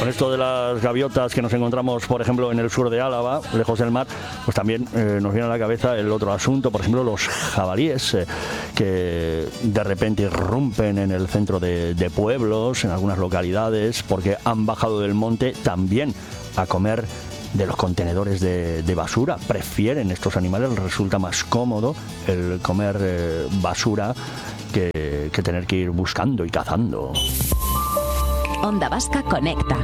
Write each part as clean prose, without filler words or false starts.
Con esto de las gaviotas que nos encontramos, por ejemplo, en el sur de Álava, lejos del mar, pues también nos viene a la cabeza el otro asunto, por ejemplo, los jabalíes que de repente irrumpen en el centro de pueblos, en algunas localidades, porque han bajado del monte también a comer de los contenedores de basura. Prefieren estos animales, les resulta más cómodo el comer basura que tener que ir buscando y cazando. Onda Vasca Conecta.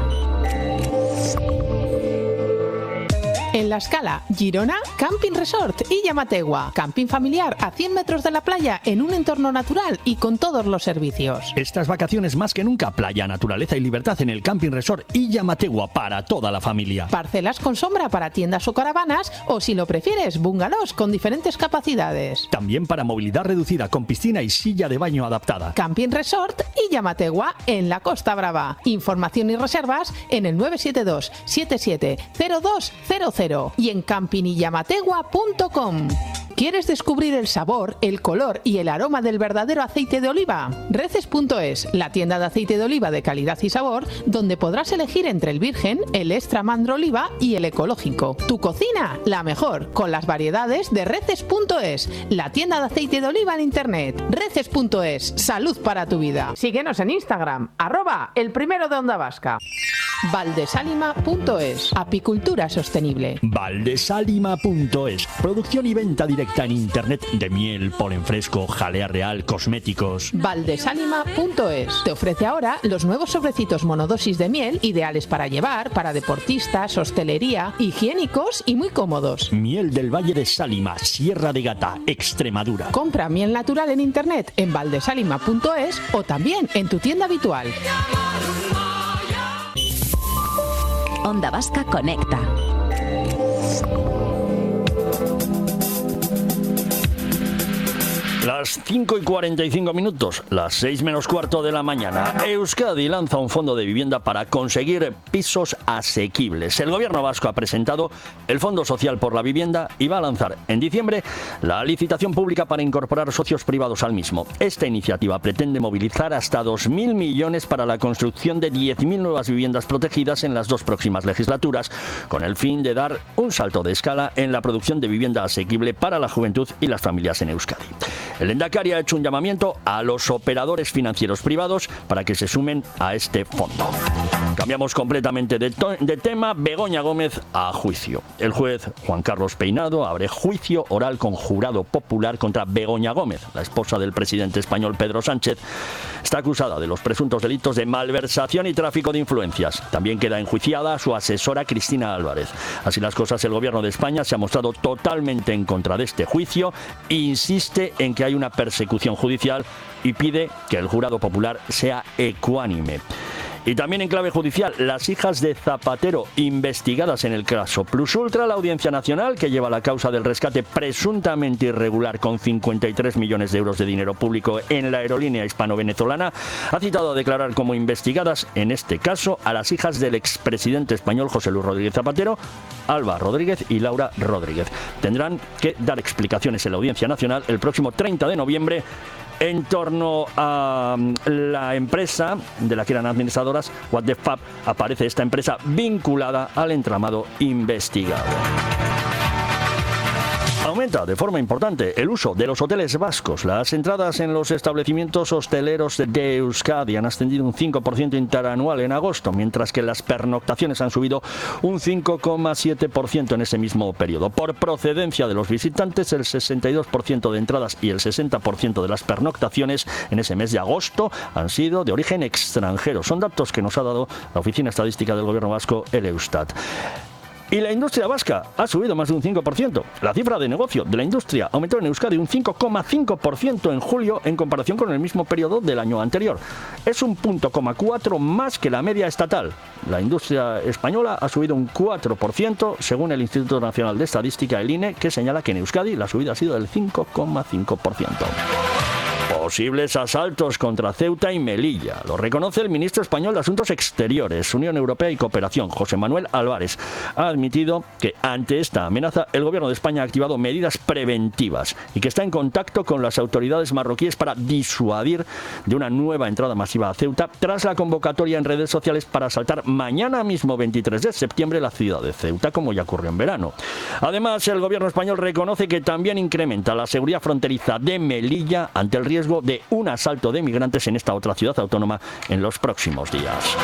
En La Escala, Girona, Camping Resort y Llamategua. Camping familiar a 100 metros de la playa en un entorno natural y con todos los servicios. Estas vacaciones más que nunca, playa, naturaleza y libertad en el Camping Resort y Llamategua para toda la familia. Parcelas con sombra para tiendas o caravanas o, si lo prefieres, bungalows con diferentes capacidades. También para movilidad reducida con piscina y silla de baño adaptada. Camping Resort y Llamategua en la Costa Brava. Información y reservas en el 972 77 0200 y en campingyamategua.com. ¿Quieres descubrir el sabor, el color y el aroma del verdadero aceite de oliva? Reces.es, la tienda de aceite de oliva de calidad y sabor, donde podrás elegir entre el virgen, el extra mandro oliva y el ecológico. Tu cocina, la mejor, con las variedades de Reces.es, la tienda de aceite de oliva en internet. Reces.es, salud para tu vida. Síguenos en Instagram, @elprimero de Onda Vasca. Valdesalima.es, apicultura sostenible. Valdesalima.es, producción y venta directa en internet de miel, polen fresco, jalea real, cosméticos. Valdesalima.es te ofrece ahora los nuevos sobrecitos monodosis de miel, ideales para llevar, para deportistas, hostelería, higiénicos y muy cómodos. Miel del Valle de Sálima, Sierra de Gata, Extremadura. Compra miel natural en internet en valdesalima.es o también en tu tienda habitual. Onda Vasca Conecta. Las 5:45, las 6 menos cuarto de la mañana. Euskadi lanza un fondo de vivienda para conseguir pisos asequibles. El gobierno vasco ha presentado el Fondo Social por la Vivienda y va a lanzar en diciembre la licitación pública para incorporar socios privados al mismo. Esta iniciativa pretende movilizar hasta 2.000 millones para la construcción de 10.000 nuevas viviendas protegidas en las 2 próximas legislaturas, con el fin de dar un salto de escala en la producción de vivienda asequible para la juventud y las familias en Euskadi. El Lehendakari ha hecho un llamamiento a los operadores financieros privados para que se sumen a este fondo. Cambiamos completamente de tema. Begoña Gómez a juicio. El juez Juan Carlos Peinado abre juicio oral con jurado popular contra Begoña Gómez, la esposa del presidente español Pedro Sánchez. Está acusada de los presuntos delitos de malversación y tráfico de influencias. También queda enjuiciada su asesora Cristina Álvarez. Así las cosas, el gobierno de España se ha mostrado totalmente en contra de este juicio e insiste en que hay una persecución judicial y pide que el jurado popular sea ecuánime. Y también en clave judicial, las hijas de Zapatero investigadas en el caso Plus Ultra. La Audiencia Nacional, que lleva la causa del rescate presuntamente irregular con 53 millones de euros de dinero público en la aerolínea hispano-venezolana, ha citado a declarar como investigadas en este caso a las hijas del expresidente español José Luis Rodríguez Zapatero, Alba Rodríguez y Laura Rodríguez. Tendrán que dar explicaciones en la Audiencia Nacional el próximo 30 de noviembre en torno a la empresa de la que eran administradoras. What the Fab, aparece esta empresa vinculada al entramado investigado. Aumenta de forma importante el uso de los hoteles vascos. Las entradas en los establecimientos hosteleros de Euskadi han ascendido un 5% interanual en agosto, mientras que las pernoctaciones han subido un 5,7% en ese mismo periodo. Por procedencia de los visitantes, el 62% de entradas y el 60% de las pernoctaciones en ese mes de agosto han sido de origen extranjero. Son datos que nos ha dado la Oficina Estadística del Gobierno Vasco, el Eustat. Y la industria vasca ha subido más de un 5%. La cifra de negocio de la industria aumentó en Euskadi un 5,5% en julio en comparación con el mismo periodo del año anterior. Es un 1,4 más que la media estatal. La industria española ha subido un 4%, según el Instituto Nacional de Estadística, el INE, que señala que en Euskadi la subida ha sido del 5,5%. Posibles asaltos contra Ceuta y Melilla. Lo reconoce el ministro español de Asuntos Exteriores, Unión Europea y Cooperación, José Manuel Álvarez. Ha admitido que ante esta amenaza el gobierno de España ha activado medidas preventivas y que está en contacto con las autoridades marroquíes para disuadir de una nueva entrada masiva a Ceuta tras la convocatoria en redes sociales para asaltar mañana mismo 23 de septiembre la ciudad de Ceuta, como ya ocurrió en verano. Además, el gobierno español reconoce que también incrementa la seguridad fronteriza de Melilla ante el riesgo de un asalto de migrantes en esta otra ciudad autónoma en los próximos días.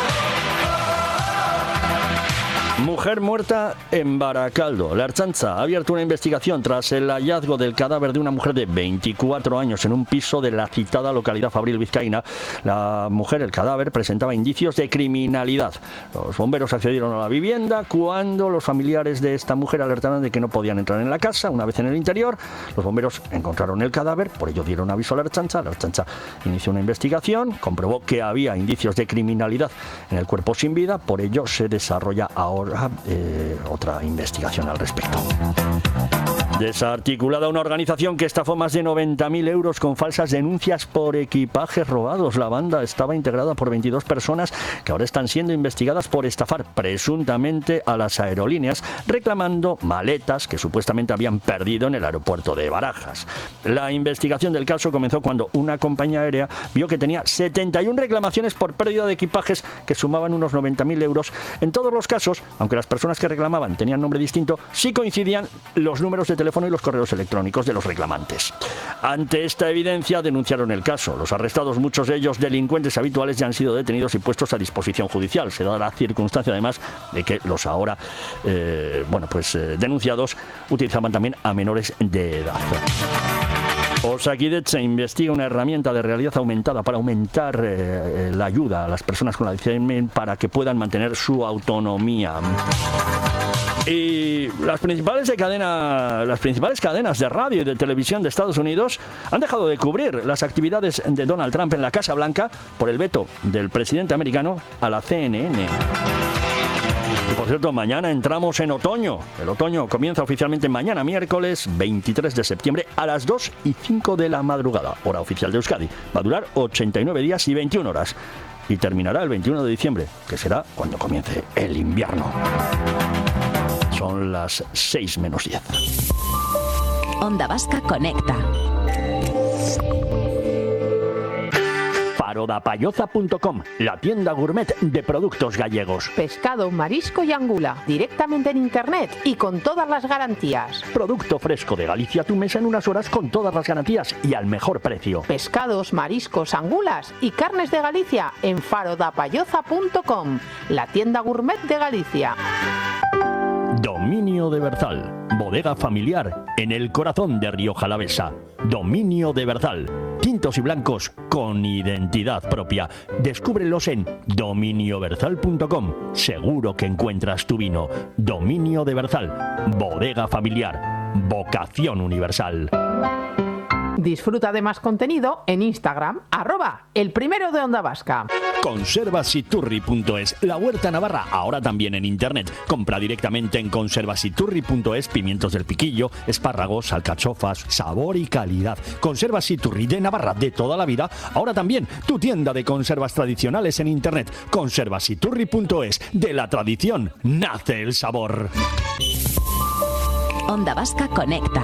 Mujer muerta en Baracaldo. La Ertzaintza ha abierto una investigación tras el hallazgo del cadáver de una mujer de 24 años en un piso de la citada localidad fabril vizcaína. La mujer, el cadáver, presentaba indicios de criminalidad. Los bomberos accedieron a la vivienda cuando los familiares de esta mujer alertaron de que no podían entrar en la casa. Una vez en el interior, los bomberos encontraron el cadáver, por ello dieron aviso a la Ertzaintza. La Ertzaintza inició una investigación, comprobó que había indicios de criminalidad en el cuerpo sin vida, por ello se desarrolla ahora otra investigación al respecto. Desarticulada una organización que estafó más de 90.000 euros con falsas denuncias por equipajes robados. La banda estaba integrada por 22 personas que ahora están siendo investigadas por estafar presuntamente a las aerolíneas, reclamando maletas que supuestamente habían perdido en el aeropuerto de Barajas. La investigación del caso comenzó cuando una compañía aérea vio que tenía 71 reclamaciones por pérdida de equipajes que sumaban unos 90.000 euros. En todos los casos, aunque las personas que reclamaban tenían nombre distinto, sí coincidían los números de teléfono y los correos electrónicos de los reclamantes. Ante esta evidencia denunciaron el caso. Los arrestados, muchos de ellos delincuentes habituales, ya han sido detenidos y puestos a disposición judicial. Se da la circunstancia además de que los ahora denunciados utilizaban también a menores de edad. Osakidetza investiga una herramienta de realidad aumentada para aumentar la ayuda a las personas con Alzheimer para que puedan mantener su autonomía. Y las principales cadenas de radio y de televisión de Estados Unidos han dejado de cubrir las actividades de Donald Trump en la Casa Blanca por el veto del presidente americano a la CNN. Y por cierto, mañana entramos en otoño. El otoño comienza oficialmente mañana, miércoles 23 de septiembre, a las 2:05 de la madrugada, hora oficial de Euskadi. Va a durar 89 días y 21 horas. Y terminará el 21 de diciembre, que será cuando comience el invierno. Son las 6 menos 10. Onda Vasca conecta. Farodapayoza.com, la tienda gourmet de productos gallegos. Pescado, marisco y angula, directamente en internet y con todas las garantías. Producto fresco de Galicia a tu mesa en unas horas con todas las garantías y al mejor precio. Pescados, mariscos, angulas y carnes de Galicia en farodapayoza.com, la tienda gourmet de Galicia. Dominio de Berzal, bodega familiar en el corazón de Rioja Alavesa. Dominio de Berzal, tintos y blancos con identidad propia. Descúbrelos en dominioberzal.com. Seguro que encuentras tu vino. Dominio de Berzal, bodega familiar, vocación universal. Disfruta de más contenido en Instagram, @elprimero de Onda Vasca. Conservasiturri.es, la huerta navarra, ahora también en internet. Compra directamente en conservasiturri.es pimientos del piquillo, espárragos, alcachofas, sabor y calidad. Conservasiturri de Navarra de toda la vida, ahora también tu tienda de conservas tradicionales en internet. Conservasiturri.es, de la tradición nace el sabor. Onda Vasca conecta.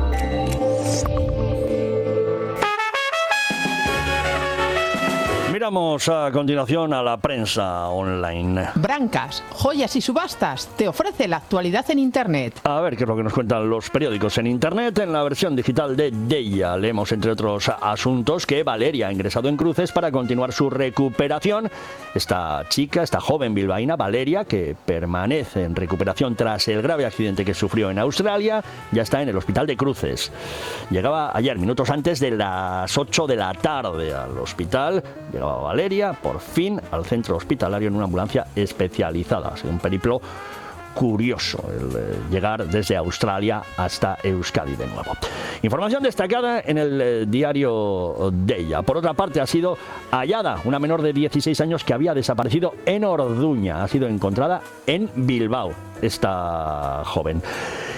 Miramos a continuación a la prensa online. Brancas, Joyas y Subastas te ofrece la actualidad en internet. A ver qué es lo que nos cuentan los periódicos en internet. En la versión digital de Deia leemos, entre otros asuntos, que Valeria ha ingresado en Cruces para continuar su recuperación. Esta joven bilbaína, Valeria, que permanece en recuperación tras el grave accidente que sufrió en Australia, ya está en el hospital de Cruces. Llegaba ayer, minutos antes de las 8 de la tarde al hospital. Llegaba Valeria, por fin, al centro hospitalario en una ambulancia especializada. Ha sido un periplo curioso el llegar desde Australia hasta Euskadi de nuevo. Información destacada en el diario Deia. Por otra parte, ha sido hallada una menor de 16 años que había desaparecido en Orduña. Ha sido encontrada en Bilbao esta joven.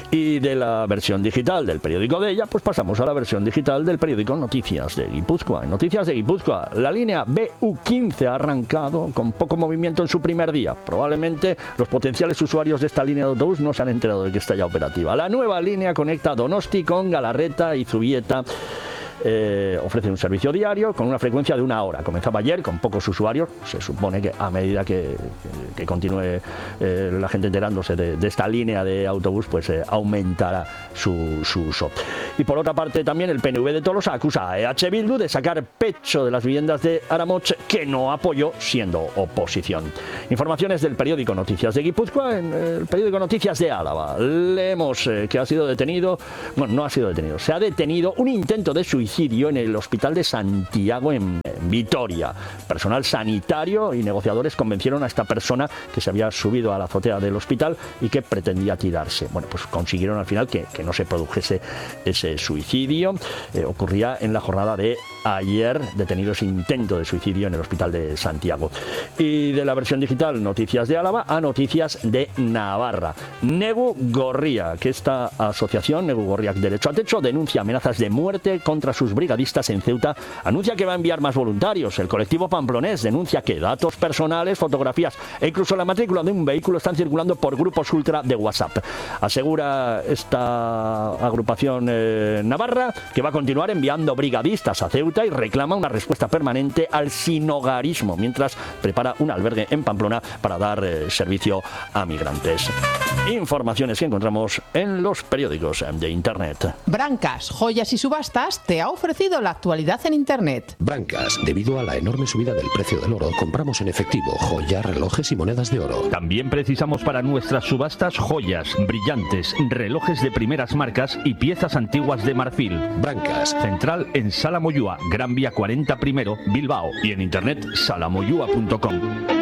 Y de la versión digital del periódico de ella, pues pasamos a la versión digital del periódico Noticias de Guipúzcoa. En Noticias de Guipúzcoa, la línea BU15 ha arrancado con poco movimiento en su primer día. Probablemente los potenciales usuarios de esta línea de autobús no se han enterado de que está ya operativa. La nueva línea conecta Donosti con Galarreta y Zubieta. Ofrece un servicio diario con una frecuencia de 1 hora. Comenzaba ayer con pocos usuarios. Se supone que a medida que continúe la gente enterándose de esta línea de autobús, pues aumentará su uso. Y por otra parte también el PNV de Tolosa acusa a EH Bildu de sacar pecho de las viviendas de Aramoch que no apoyó siendo oposición. Informaciones del periódico Noticias de Guipúzcoa. En el periódico Noticias de Álava leemos que ha sido detenido, bueno, no ha sido detenido, se ha detenido un intento de suicidio en el Hospital de Santiago en Vitoria. Personal sanitario y negociadores convencieron a esta persona que se había subido a la azotea del hospital y que pretendía tirarse. Bueno, pues consiguieron al final que no se produjese ese suicidio. Ocurría en la jornada de ayer, detenido ese intento de suicidio en el Hospital de Santiago. Y de la versión digital Noticias de Álava a Noticias de Navarra. Negu Gorria, que esta asociación, Negu Gorriak Derecho a Techo, denuncia amenazas de muerte contra sus brigadistas en Ceuta, anuncia que va a enviar más voluntarios. El colectivo pamplonés denuncia que datos personales, fotografías e incluso la matrícula de un vehículo están circulando por grupos ultra de WhatsApp. Asegura esta agrupación navarra que va a continuar enviando brigadistas a Ceuta y reclama una respuesta permanente al sinhogarismo, mientras prepara un albergue en Pamplona para dar servicio a migrantes. Informaciones que encontramos en los periódicos de Internet. Brancas, Joyas y Subastas te ha ofrecido la actualidad en Internet. Brancas, debido a la enorme subida del precio del oro, compramos en efectivo joyas, relojes y monedas de oro. También precisamos para nuestras subastas joyas, brillantes, relojes de primeras marcas y piezas antiguas de marfil. Brancas. Central en Sala Moyúa, Gran Vía 40 primero, Bilbao. Y en internet salamoyua.com.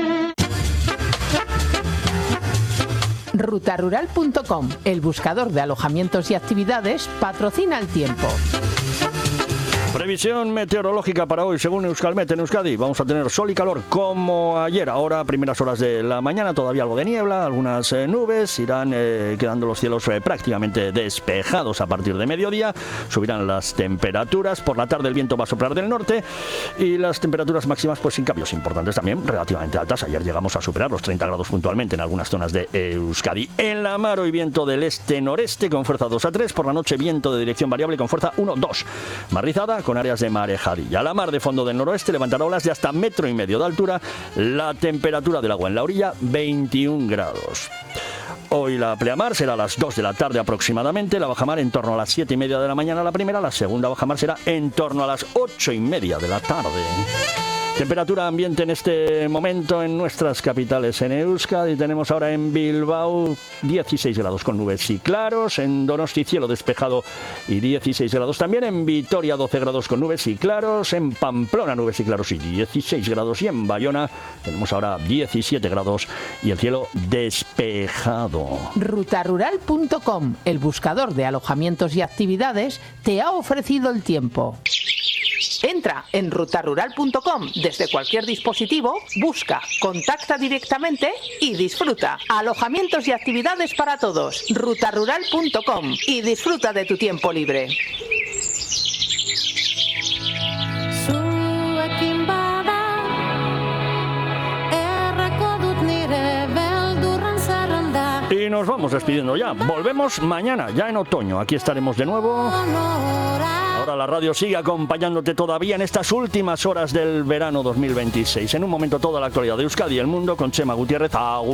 Rutarural.com, el buscador de alojamientos y actividades, patrocina el tiempo. Previsión meteorológica para hoy, según Euskalmet en Euskadi. Vamos a tener sol y calor como ayer. Ahora, primeras horas de la mañana, todavía algo de niebla, algunas nubes. Irán quedando los cielos prácticamente despejados a partir de mediodía. Subirán las temperaturas. Por la tarde el viento va a soplar del norte. Y las temperaturas máximas, pues sin cambios importantes también, relativamente altas. Ayer llegamos a superar los 30 grados puntualmente en algunas zonas de Euskadi. En la mar hoy viento del este-noreste con fuerza 2 a 3. Por la noche viento de dirección variable con fuerza 1-2. Marrizada con áreas de marejadilla. La mar de fondo del noroeste levantará olas de hasta 1,5 metros de altura. La temperatura del agua en la orilla 21 grados. Hoy la pleamar será a las 2 de la tarde aproximadamente, la bajamar en torno a las 7:30 de la mañana la primera, la segunda bajamar será en torno a las 8:30 de la tarde. Temperatura ambiente en este momento en nuestras capitales en Euskadi. Tenemos ahora en Bilbao 16 grados con nubes y claros. En Donosti cielo despejado y 16 grados también. En Vitoria 12 grados con nubes y claros. En Pamplona nubes y claros y 16 grados. Y en Bayona tenemos ahora 17 grados y el cielo despejado. Rutarural.com, el buscador de alojamientos y actividades, te ha ofrecido el tiempo. Entra en rutarural.com desde cualquier dispositivo, busca, contacta directamente y disfruta. Alojamientos y actividades para todos. Rutarural.com y disfruta de tu tiempo libre. Y nos vamos despidiendo ya. Volvemos mañana, ya en otoño. Aquí estaremos de nuevo. Ahora la radio sigue acompañándote todavía en estas últimas horas del verano 2026. En un momento toda la actualidad de Euskadi y el mundo con Chema Gutiérrez.